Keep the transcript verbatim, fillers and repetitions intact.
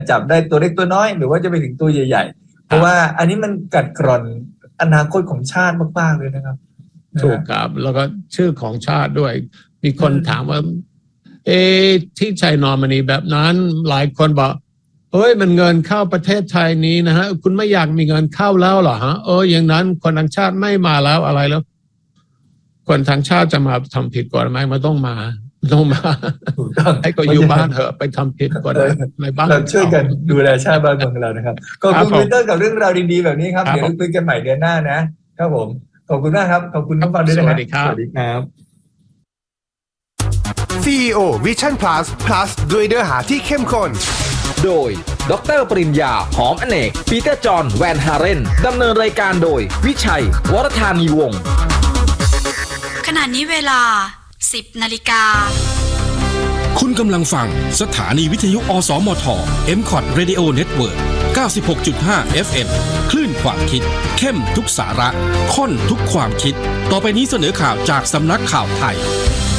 จับได้ตัวเล็กตัวน้อยหรือว่าจะไปถึงตัวใหญ่ๆเพราะว่าอันนี้มันกัดกร่อนอนาคตของชาติมากๆเลยนะครับถูกครับแล้วก็ชื่อของชาติด้วยมีคนถามว่าเอที่ใช้นอมินีแบบนั้นหลายคนบอกเฮ้ยมันเงินเข้าประเทศไทยนี้นะฮะคุณไม่อยากมีเงินเข้าแล้วเหรอฮะเอออย่างนั้นคนต่างชาติไม่มาแล้วอะไรแล้วคนต่างชาติจะมาทำผิดกฎหมายมันต้องมาต้องมาให้ก็อยู่บ้านเถอะไปทำผิดกฎหมายในบ้านเราช่วยกันดูแลชาติบ้านเมืองเรานะครับขอบคุณพีเตอร์กับเรื่องราวดีๆแบบนี้ครับเดี๋ยวคุยกันใหม่เดือนหน้านะครับผมขอบคุณมากครับขอบคุณทุกท่านด้วยนะครับสวัสดีครับสวัสดีครับซี อี โอ Vision Plus Plus ด้วยเนื้อหาที่เข้มข้นโดยดร.ปริญญาหอมอเนกปีเตอร์จอห์นแวนฮาเรนดำเนินรายการโดยวิชัยวรธานีวงศ์ขณะนี้เวลา สิบนาฬิกาคุณกำลังฟังสถานีวิทยุอสมท เอ็ม คอท Radio Network เก้าสิบหกจุดห้า เอฟ เอ็ม คลื่นความคิดเข้มทุกสาระข้นทุกความคิดต่อไปนี้เสนอข่าวจากสำนักข่าวไทย